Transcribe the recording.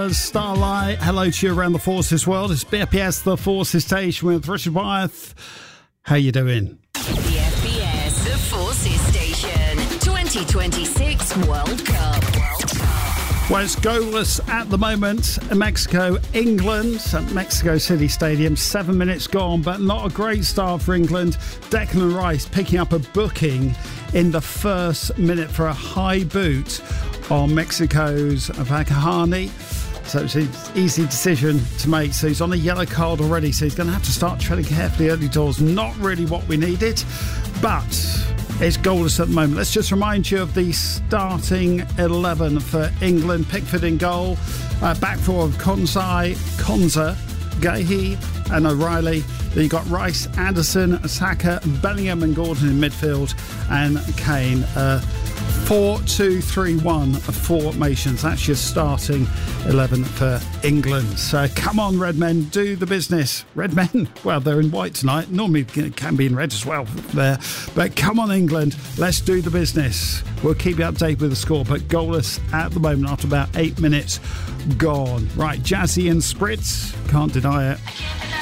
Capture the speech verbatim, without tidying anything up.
Starlight, hello to you around the Forces world. It's B F P S, the Forces station with Richard Wyeth. How you doing? The F P S, the Forces station, twenty twenty-six World Cup. Well, it's goalless at the moment in Mexico, England, at Mexico City Stadium. Seven minutes gone, but not a great start for England. Declan Rice picking up a booking in the first minute for a high boot on Mexico's Vakahani. So it's an easy decision to make. So he's on a yellow card already, so he's going to have to start treading carefully early doors. Not really what we needed, but it's goalless at the moment. Let's just remind you of the starting eleven for England. Pickford in goal. Uh, back four of Konsa, Konza, Gahey and O'Reilly. Then you've got Rice, Anderson, Saka, Bellingham and Gordon in midfield, and Kane. Uh, four two three one formations. That's your starting eleven for England. So come on, Red Men, do the business. Red Men, well, they're in white tonight. Normally it can be in red as well there. But come on, England, let's do the business. We'll keep you updated with the score, but goalless at the moment after about eight minutes gone. Right, Jazzy and Spritz, can't deny it.